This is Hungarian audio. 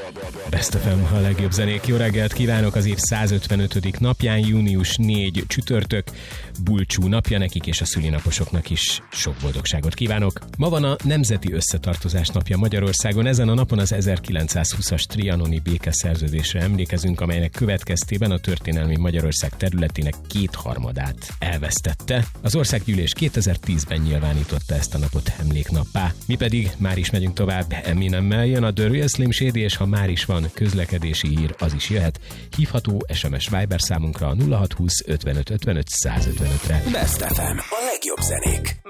Best FM, a legjobb zenék. Jó reggelt kívánok! Az év 155. napján, június 4 csütörtök, bulcsú napja nekik, és a szülinaposoknak is sok boldogságot kívánok. Ma van a Nemzeti Összetartozás napja Magyarországon. Ezen a napon az 1920-as trianoni békeszerződésre emlékezünk, amelynek következtében a történelmi Magyarország területének 2/3 elvesztette. Az Országgyűlés 2010-ben nyilvánította ezt a napot emléknappá. Mi pedig már is megyünk tovább. Eminemmel jön a The Real Slim Shady, és ha már is van közlekedési hír, az is jöhet. Hívható SMS Viber számunkra a 0620 55 55 155-re. Best FM, a legjobb zenék.